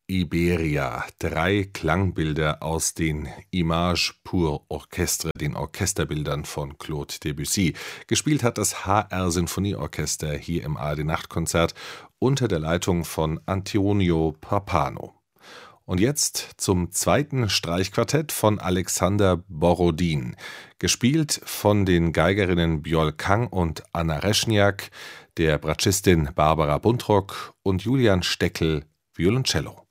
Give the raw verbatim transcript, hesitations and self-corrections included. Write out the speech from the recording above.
Iberia. Drei Klangbilder aus den Images pour Orchestre, den Orchesterbildern von Claude Debussy. Gespielt hat das H R-Sinfonieorchester hier im A R D-Nachtkonzert unter der Leitung von Antonio Pappano. Und jetzt zum zweiten Streichquartett von Alexander Borodin, gespielt von den Geigerinnen Bjol Kang und Anna Reschniak, der Bratschistin Barbara Buntrock und Julian Steckel, Violoncello.